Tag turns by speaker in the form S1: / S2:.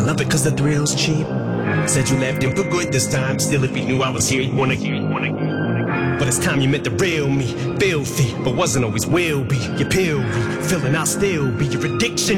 S1: love it cause the thrill's cheap. Said you left him for good this time. Still, if he knew I was here, he'd wanna hear. But it's time you met the real me. Filthy, but wasn't always will be. Your pill be, feeling I'll still be your addiction.